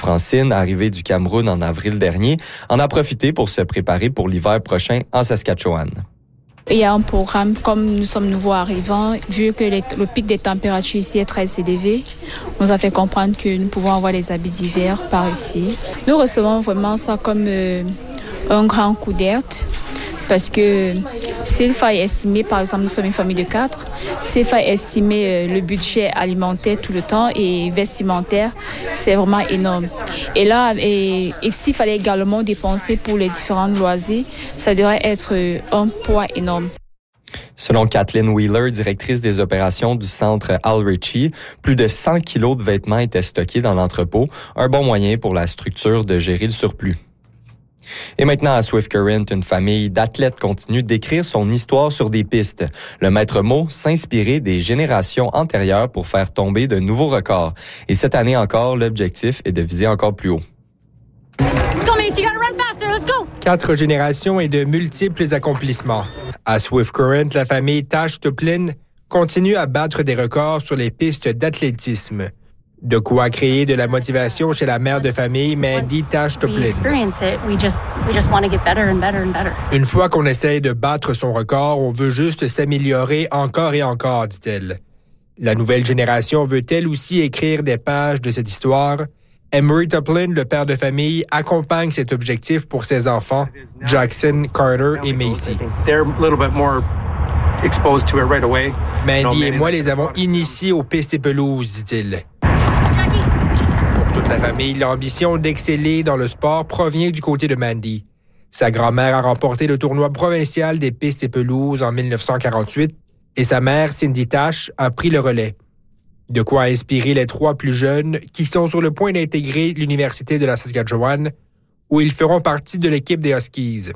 Francine, arrivée du Cameroun en avril dernier, en a profité pour se préparer pour l'hiver prochain en Saskatchewan. Il y a un programme, comme nous sommes nouveaux arrivants, vu que le pic des températures ici est très élevé, on nous a fait comprendre que nous pouvons avoir les habits d'hiver par ici. Nous recevons vraiment ça comme un grand coup d'air, parce que s'il fallait estimer, par exemple, nous sommes une famille de 4, s'il fallait estimer le budget alimentaire tout le temps et vestimentaire, c'est vraiment énorme. Et là, et s'il fallait également dépenser pour les différents loisirs, ça devrait être un poids énorme. Selon Kathleen Wheeler, directrice des opérations du centre Al Ritchie, plus de 100 kilos de vêtements étaient stockés dans l'entrepôt, un bon moyen pour la structure de gérer le surplus. Et maintenant à Swift Current, une famille d'athlètes continue d'écrire son histoire sur des pistes. Le maître mot, s'inspirer des générations antérieures pour faire tomber de nouveaux records. Et cette année encore, l'objectif est de viser encore plus haut. 4 générations et de multiples accomplissements. À Swift Current, la famille Tash Toplin continue à battre des records sur les pistes d'athlétisme. De quoi créer de la motivation chez la mère de famille Mandy Tash Toplin. Une fois qu'on essaye de battre son record, on veut juste s'améliorer encore et encore, dit-elle. La nouvelle génération veut elle aussi écrire des pages de cette histoire. Emery Toplin, le père de famille, accompagne cet objectif pour ses enfants, Jackson, Carter et Macy. Mandy et moi les avons initiés aux pistes et pelouses, dit-il. Pour toute la famille, l'ambition d'exceller dans le sport provient du côté de Mandy. Sa grand-mère a remporté le tournoi provincial des pistes et pelouses en 1948 et sa mère, Cindy Tash, a pris le relais. De quoi inspirer les 3 plus jeunes qui sont sur le point d'intégrer l'Université de la Saskatchewan, où ils feront partie de l'équipe des Huskies.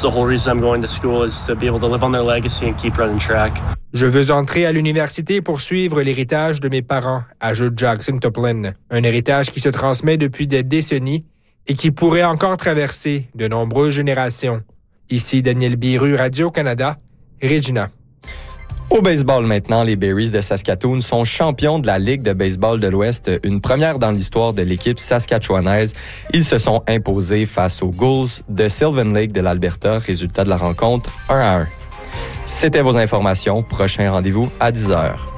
Je veux entrer à l'université pour suivre l'héritage de mes parents, ajoute Jackson Toplin. Un héritage qui se transmet depuis des décennies et qui pourrait encore traverser de nombreuses générations. Ici Daniel Biru, Radio-Canada, Regina. Au baseball maintenant, les Berries de Saskatoon sont champions de la Ligue de baseball de l'Ouest, une première dans l'histoire de l'équipe saskatchewanaise. Ils se sont imposés face aux Ghouls de Sylvan Lake de l'Alberta, résultat de la rencontre 1-1. C'était vos informations. Prochain rendez-vous à 10h.